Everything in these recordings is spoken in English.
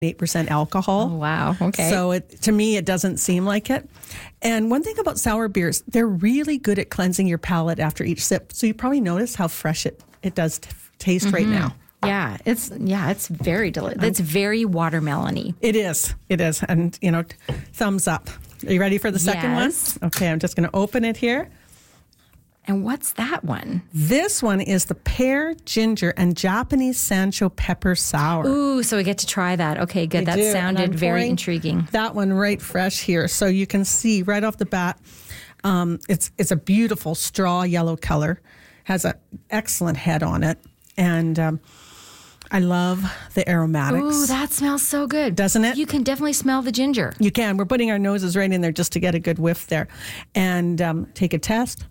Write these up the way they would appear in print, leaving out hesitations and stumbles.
8% alcohol. Oh, wow. Okay. So to me, it doesn't seem like it. And one thing about sour beers, they're really good at cleansing your palate after each sip. So you probably notice how fresh it does taste right now. Yeah, it's very delicious. It's very watermelony. It is. And, thumbs up. Are you ready for the second one? Okay, I'm just going to open it here. And what's that one? This one is the pear, ginger, and Japanese Sancho pepper sour. Ooh, so we get to try that. Okay, good. That sounded very intriguing. That one right fresh here. So you can see right off the bat, it's a beautiful straw yellow color. Has an excellent head on it. And I love the aromatics. Ooh, that smells so good. Doesn't it? You can definitely smell the ginger. You can. We're putting our noses right in there just to get a good whiff there. And take a taste.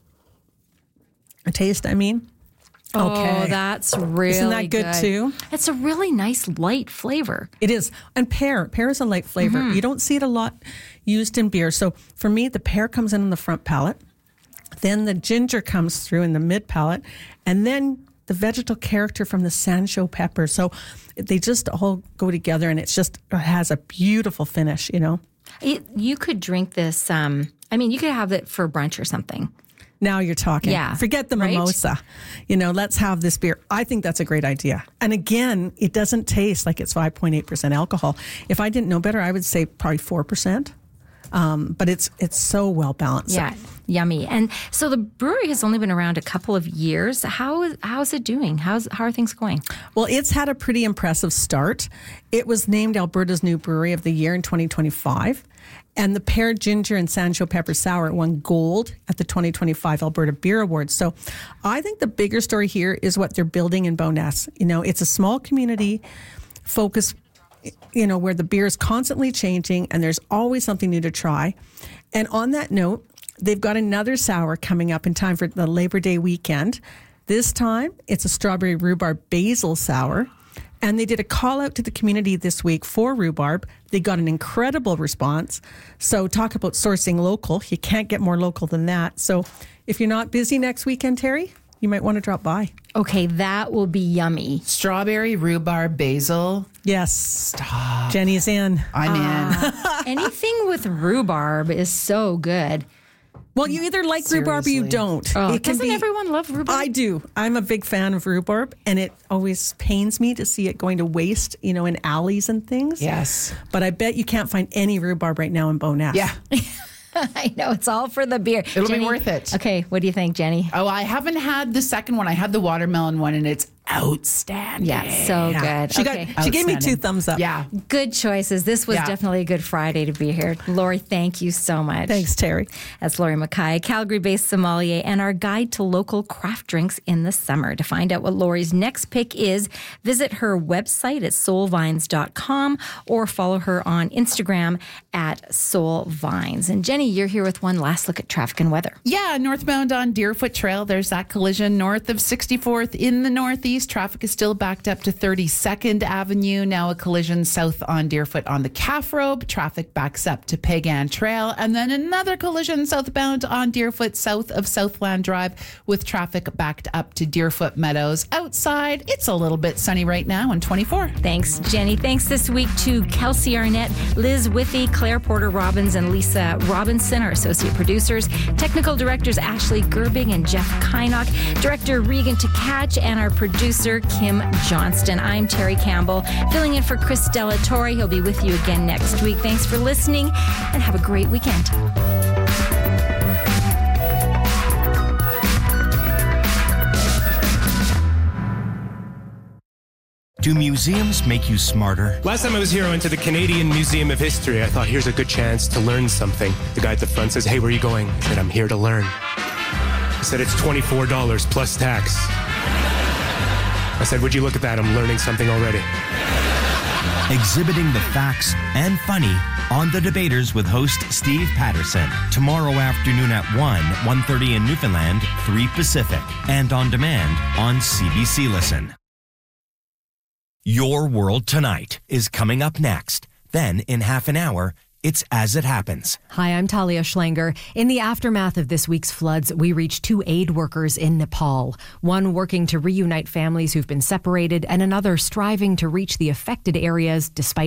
A taste, I mean. Okay. Oh, that's really Isn't that good too? It's a really nice light flavor. It is. And pear is a light flavor. You don't see it a lot used in beer. So for me, the pear comes in on the front palate. Then the ginger comes through in the mid palate. And then the vegetal character from the Sancho pepper. So they just all go together, and it has a beautiful finish, You could drink this, you could have it for brunch or something. Now you're talking. Yeah. Forget the mimosa. Let's have this beer. I think that's a great idea. And again, it doesn't taste like it's 5.8% alcohol. If I didn't know better, I would say probably 4%. But it's so well balanced. Yeah, yummy. And so the brewery has only been around a couple of years. How's it doing? How are things going? Well, it's had a pretty impressive start. It was named Alberta's New Brewery of the Year in 2025. And the pear, ginger, and Sancho pepper sour won gold at the 2025 Alberta Beer Awards. So I think the bigger story here is what they're building in Bowness. It's a small community focus, where the beer is constantly changing and there's always something new to try. And on that note, they've got another sour coming up in time for the Labor Day weekend. This time, it's a strawberry rhubarb basil sour. And they did a call out to the community this week for rhubarb. They got an incredible response. So talk about sourcing local. You can't get more local than that. So if you're not busy next weekend, Terry, you might want to drop by. Okay, that will be yummy. Strawberry, rhubarb, basil. Yes. Stop. Jenny's in. I'm in. Anything with rhubarb is so good. Well, you either like rhubarb or you don't. Oh, doesn't everyone love rhubarb? I do. I'm a big fan of rhubarb, and it always pains me to see it going to waste, in alleys and things. Yes. But I bet you can't find any rhubarb right now in Bowness. Yeah. I know, it's all for the beer. It'll be worth it. Okay, what do you think, Jenny? Oh, I haven't had the second one. I had the watermelon one, and it's outstanding. Yeah, so good. She gave me 2 thumbs up. Yeah. Good choices. This was definitely a good Friday to be here. Lori, thank you so much. Thanks, Terry. That's Lori Mackay, Calgary-based sommelier, and our guide to local craft drinks in the summer. To find out what Lori's next pick is, visit her website at soulvines.com or follow her on Instagram at soulvines. And Jenny, you're here with one last look at traffic and weather. Yeah, northbound on Deerfoot Trail, there's that collision north of 64th in the northeast. Traffic is still backed up to 32nd Avenue. Now a collision south on Deerfoot on the Calf Road. Traffic backs up to Pagan Trail. And then another collision southbound on Deerfoot south of Southland Drive with traffic backed up to Deerfoot Meadows. Outside, it's a little bit sunny right now on 24. Thanks, Jenny. Thanks this week to Kelsey Arnett, Liz Withy, Claire Porter-Robbins, and Lisa Robinson, our associate producers. Technical directors Ashley Gerbing and Jeff Kynock. Director Regan Tkach, and our producer Kim Johnston. I'm Terry Campbell, filling in for Chris Delatorre. He'll be with you again next week. Thanks for listening, and have a great weekend. Do museums make you smarter? Last time I was here, I went to the Canadian Museum of History. I thought, here's a good chance to learn something. The guy at the front says, hey, where are you going? I said, I'm here to learn. He said, it's $24 plus tax. I said, would you look at that? I'm learning something already. Exhibiting the facts and funny on The Debaters with host Steve Patterson. Tomorrow afternoon at 1:30 in Newfoundland, 3 Pacific. And on demand on CBC Listen. Your World Tonight is coming up next. Then, in half an hour, It's As It Happens. Hi, I'm Talia Schlanger. In the aftermath of this week's floods, we reached 2 aid workers in Nepal. One working to reunite families who've been separated, and another striving to reach the affected areas despite